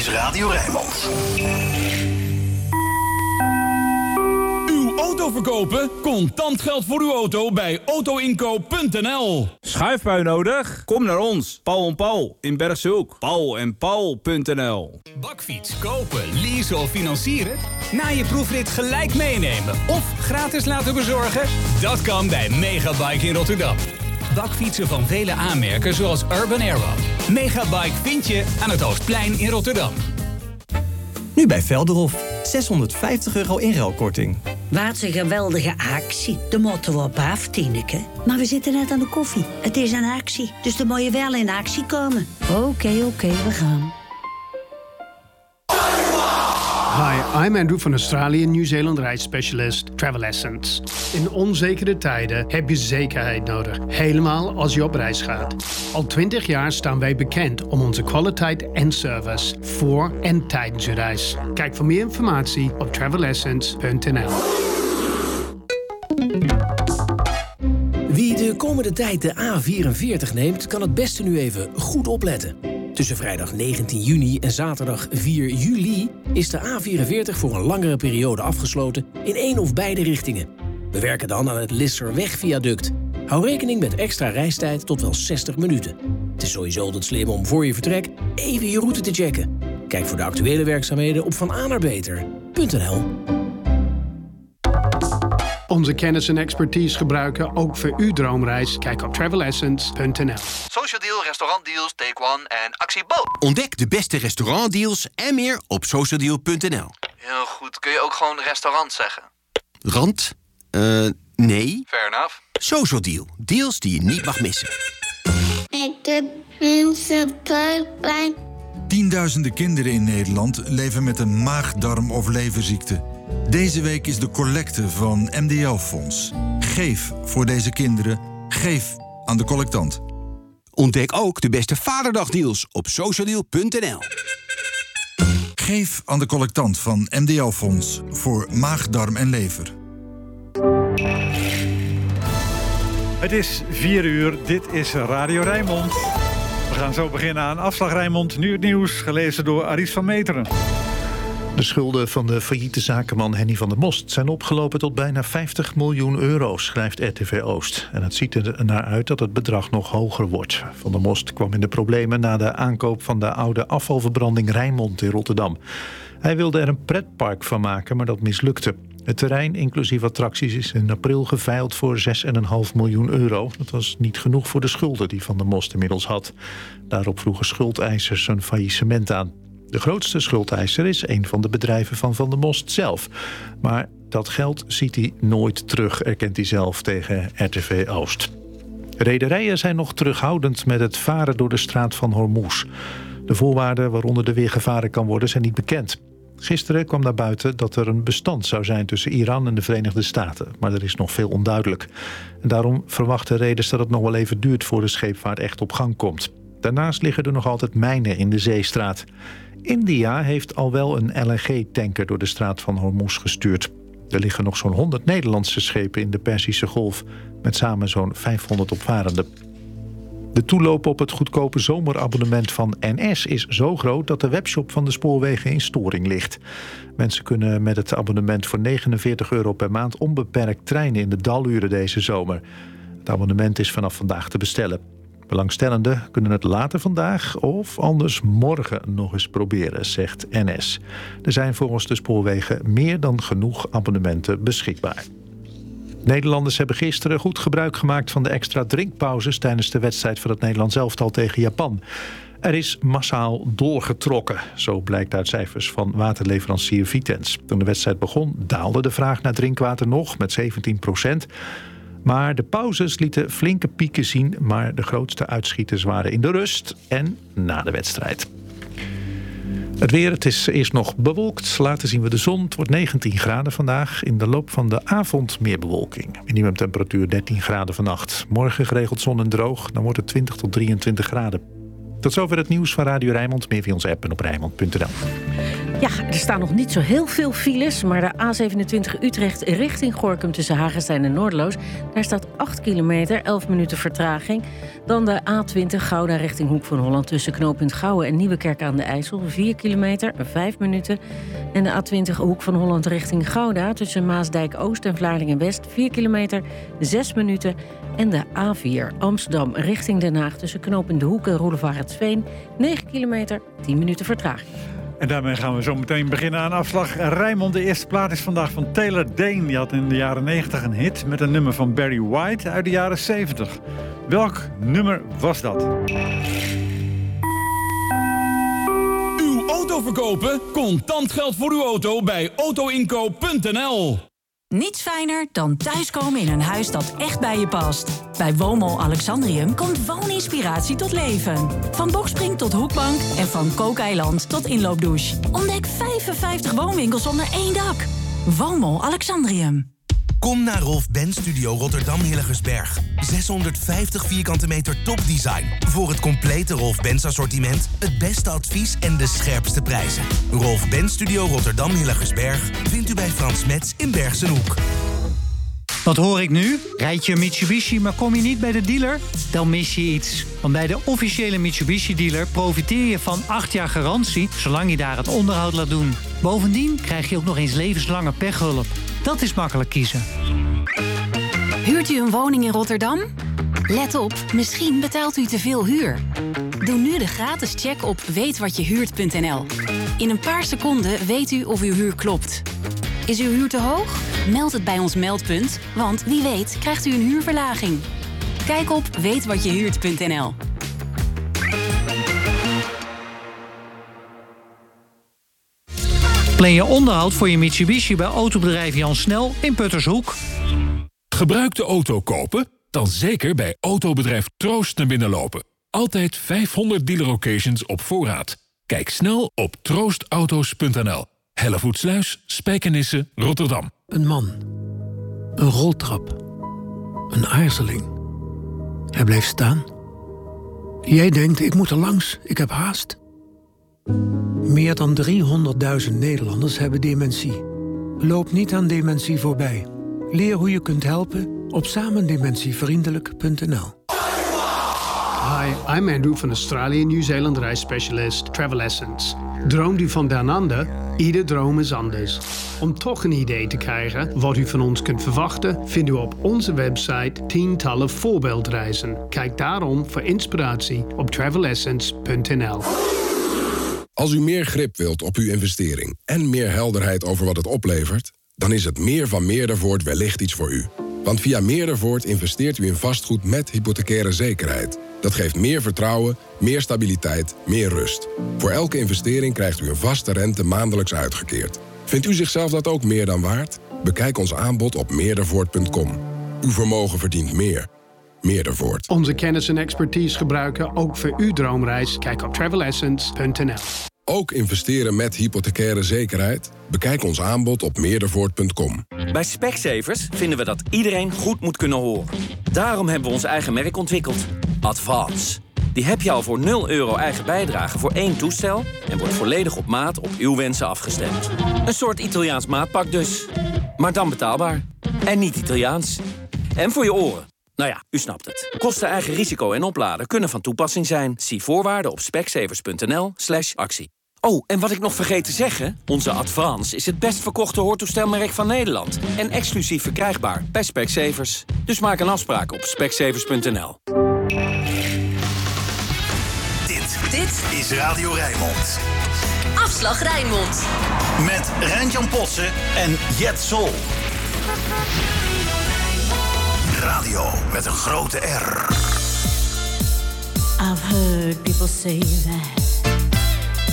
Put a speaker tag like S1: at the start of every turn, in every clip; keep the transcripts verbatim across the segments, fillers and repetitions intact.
S1: is Radio Rijnmond.
S2: Uw auto verkopen? Contant geld voor uw auto bij autoinkoop punt n l.
S3: Schuifpui nodig? Kom naar ons. Paul en Paul in Bergshoek. paul en paul punt n l.
S4: Bakfiets kopen, leasen of financieren? Na je proefrit gelijk meenemen of gratis laten bezorgen? Dat kan bij Megabike in Rotterdam. Bakfietsen van vele aanmerken zoals Urban Arrow. Megabike vind je aan het Oostplein in Rotterdam.
S5: Nu bij Velderhof. zeshonderdvijftig euro inruilkorting.
S6: Wat een geweldige actie. De moeten we op af, Tineke. Maar we zitten net aan de koffie. Het is een actie, dus dan moet je wel in actie komen. Oké, okay, oké, okay, we gaan.
S7: Hi, I'm Andrew van Australië Nieuw-Zeeland reisspecialist Travel Essence. In onzekere tijden heb je zekerheid nodig, helemaal als je op reis gaat. Al twintig jaar staan wij bekend om onze kwaliteit en service voor en tijdens je reis. Kijk voor meer informatie op travel essence punt n l.
S8: Wie de komende tijd de A vierenveertig neemt, kan het beste nu even goed opletten. Tussen vrijdag negentien juni en zaterdag vier juli is de A vierenveertig voor een langere periode afgesloten in één of beide richtingen. We werken dan aan het Lisserweg-viaduct. Hou rekening met extra reistijd tot wel zestig minuten. Het is sowieso altijd slim om voor je vertrek even je route te checken. Kijk voor de actuele werkzaamheden op van a naar beter punt n l.
S7: Onze kennis en expertise gebruiken ook voor uw droomreis. Kijk op travel essence punt n l.
S1: Social Deal, restaurantdeals, Take One en Actie Boot.
S9: Ontdek de beste restaurantdeals en meer op social deal punt n l.
S1: Heel goed. Kun je ook gewoon restaurant zeggen?
S9: Rand? Eh, uh, nee.
S1: Fair enough.
S9: Social Deal. Deals die je niet mag missen.
S10: Ik heb mensen buikpijn.
S11: Tienduizenden kinderen in Nederland leven met een maag-darm- of leverziekte. Deze week is de collecte van M D L-fonds. Geef voor deze kinderen. Geef aan de collectant.
S9: Ontdek ook de beste Vaderdagdeals op social deal punt n l.
S11: Geef aan de collectant van M D L-fonds voor maag, darm en lever.
S12: Het is vier uur, dit is Radio Rijnmond. We gaan zo beginnen aan Afslag Rijnmond. Nu het nieuws, gelezen door Aries van Meteren.
S13: De schulden van de failliete zakenman Henny van der Most zijn opgelopen tot bijna vijftig miljoen euro, schrijft R T V Oost. En het ziet er naar uit dat het bedrag nog hoger wordt. Van der Most kwam in de problemen na de aankoop van de oude afvalverbranding Rijnmond in Rotterdam. Hij wilde er een pretpark van maken, maar dat mislukte. Het terrein, inclusief attracties, is in april geveild voor zes komma vijf miljoen euro. Dat was niet genoeg voor de schulden die Van der Most inmiddels had. Daarop vroegen schuldeisers een faillissement aan. De grootste schuldeiser is een van de bedrijven van Van der Most zelf. Maar dat geld ziet hij nooit terug, erkent hij zelf tegen R T V Oost. Rederijen zijn nog terughoudend met het varen door de straat van Hormuz. De voorwaarden waaronder er weer gevaren kan worden zijn niet bekend. Gisteren kwam naar buiten dat er een bestand zou zijn tussen Iran en de Verenigde Staten. Maar er is nog veel onduidelijk. En daarom verwachten reders dat het nog wel even duurt voor de scheepvaart echt op gang komt. Daarnaast liggen er nog altijd mijnen in de zeestraat. India heeft al wel een L N G-tanker door de straat van Hormuz gestuurd. Er liggen nog zo'n honderd Nederlandse schepen in de Perzische Golf, met samen zo'n vijfhonderd opvarenden. De toeloop op het goedkope zomerabonnement van N S is zo groot dat de webshop van de spoorwegen in storing ligt. Mensen kunnen met het abonnement voor negenenveertig euro per maand onbeperkt treinen in de daluren deze zomer. Het abonnement is vanaf vandaag te bestellen. Belangstellenden kunnen het later vandaag of anders morgen nog eens proberen, zegt N S. Er zijn volgens de spoorwegen meer dan genoeg abonnementen beschikbaar. Nederlanders hebben gisteren goed gebruik gemaakt van de extra drinkpauzes tijdens de wedstrijd van het Nederlands elftal tegen Japan. Er is massaal doorgetrokken, zo blijkt uit cijfers van waterleverancier Vitens. Toen de wedstrijd begon daalde de vraag naar drinkwater nog met zeventien procent. Maar de pauzes lieten flinke pieken zien, maar de grootste uitschieters waren in de rust en na de wedstrijd. Het weer, het is eerst nog bewolkt. Later zien we de zon. Het wordt negentien graden vandaag. In de loop van de avond meer bewolking. Minimumtemperatuur dertien graden vannacht. Morgen geregeld zon en droog. Dan wordt het twintig tot drieëntwintig graden. Tot zover het nieuws van Radio Rijnmond. Meer via onze app en op rijnmond punt n l.
S14: Ja, er staan nog niet zo heel veel files, maar de A zevenentwintig Utrecht richting Gorinchem tussen Hagestein en Noorderloos, daar staat acht kilometer, elf minuten vertraging. Dan de A twintig Gouda richting Hoek van Holland tussen knooppunt Gouwen en Nieuwekerk aan de IJssel, vier kilometer, vijf minuten. En de A twintig Hoek van Holland richting Gouda tussen Maasdijk Oost en Vlaardingen West, vier kilometer, zes minuten. En de A vier Amsterdam richting Den Haag tussen knooppunt De Hoek en Roelevaretsveen, negen kilometer, tien minuten vertraging.
S12: En daarmee gaan we zo meteen beginnen aan afslag Rijnmond. De eerste plaat is vandaag van Taylor Dayne. Die had in de jaren negentig een hit met een nummer van Barry White uit de jaren zeventig. Welk nummer was dat?
S2: Uw auto verkopen? Contant geld voor uw auto bij auto inkoop punt n l.
S15: Niets fijner dan thuiskomen in een huis dat echt bij je past. Bij Woonmol Alexandrium komt wooninspiratie tot leven. Van bokspring tot hoekbank en van kookeiland tot inloopdouche. Ontdek vijfenvijftig woonwinkels onder één dak. Woonmol Alexandrium.
S16: Kom naar Rolf Benz Studio Rotterdam Hillegersberg. zeshonderdvijftig vierkante meter topdesign. Voor het complete Rolf Benz assortiment, het beste advies en de scherpste prijzen. Rolf Benz Studio Rotterdam Hillegersberg vindt u bij Frans Metz in Bergsenhoek.
S17: Wat hoor ik nu? Rijd je een Mitsubishi, maar kom je niet bij de dealer? Dan mis je iets. Want bij de officiële Mitsubishi-dealer profiteer je van acht jaar garantie, zolang je daar het onderhoud laat doen. Bovendien krijg je ook nog eens levenslange pechhulp. Dat is makkelijk kiezen.
S15: Huurt u een woning in Rotterdam? Let op, misschien betaalt u te veel huur. Doe nu de gratis check op weet wat je huurt punt n l. In een paar seconden weet u of uw huur klopt. Is uw huur te hoog? Meld het bij ons meldpunt, want wie weet krijgt u een huurverlaging. Kijk op weet wat je huurt punt n l.
S17: Plan je onderhoud voor je Mitsubishi bij autobedrijf Jan Snel in Puttershoek.
S18: Gebruik de auto kopen? Dan zeker bij autobedrijf Troost naar binnen lopen. Altijd vijfhonderd dealer locations op voorraad. Kijk snel op troostauto's punt n l. Hellevoetsluis, Spijkenisse, Rotterdam.
S19: Een man. Een roltrap. Een aarzeling. Hij bleef staan. Jij denkt, ik moet er langs, ik heb haast. Meer dan driehonderdduizend Nederlanders hebben dementie. Loop niet aan dementie voorbij. Leer hoe je kunt helpen op samendementievriendelijk punt n l.
S7: Hi, I'm Andrew van Australië Nieuw-Zeeland reisspecialist Travel Essence. Droomt u van down under? Ieder droom is anders. Om toch een idee te krijgen wat u van ons kunt verwachten, vindt u op onze website tientallen voorbeeldreizen. Kijk daarom voor inspiratie op travel essence punt n l.
S20: Als u meer grip wilt op uw investering en meer helderheid over wat het oplevert, dan is het meer van Meerdervoort wellicht iets voor u. Want via Meerdervoort investeert u in vastgoed met hypothecaire zekerheid. Dat geeft meer vertrouwen, meer stabiliteit, meer rust. Voor elke investering krijgt u een vaste rente maandelijks uitgekeerd. Vindt u zichzelf dat ook meer dan waard? Bekijk ons aanbod op meerdervoort punt com. Uw vermogen verdient meer. Meerdervoort.
S7: Onze kennis en expertise gebruiken ook voor uw droomreis. Kijk op travel essence punt n l.
S20: Ook investeren met hypothecaire zekerheid? Bekijk ons aanbod op meerdervoort punt com.
S21: Bij Specsavers vinden we dat iedereen goed moet kunnen horen. Daarom hebben we ons eigen merk ontwikkeld. Advance. Die heb je al voor nul euro eigen bijdrage voor één toestel en wordt volledig op maat op uw wensen afgestemd. Een soort Italiaans maatpak dus. Maar dan betaalbaar. En niet Italiaans. En voor je oren. Nou ja, u snapt het. Kosten, eigen risico en opladen kunnen van toepassing zijn. Zie voorwaarden op specsavers punt n l slash actie. Oh, en wat ik nog vergeet te zeggen, onze Advance is het best verkochte hoortoestelmerk van Nederland. En exclusief verkrijgbaar bij Specsavers. Dus maak een afspraak op specsavers punt n l.
S22: Dit, dit is Radio Rijnmond.
S23: Afslag Rijnmond.
S22: Met Rijn-Jan Potsen en Jet Sol. Radio met een grote R.
S24: I've heard people say that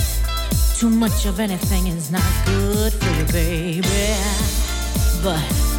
S24: too much of anything is not good for you, baby. But